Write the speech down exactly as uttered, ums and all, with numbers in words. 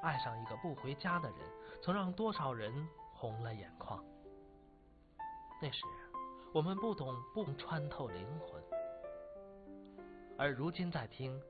爱上一个不回家的人，曾让多少人红了眼眶。那时我们不懂不穿透灵魂，而如今在听